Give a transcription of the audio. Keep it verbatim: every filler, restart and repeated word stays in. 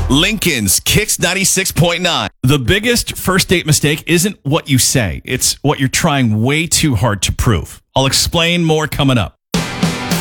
Lincoln's Kicks ninety-six point nine. The biggest first date mistake isn't what you say. It's what you're trying way too hard to prove. I'll explain more coming up.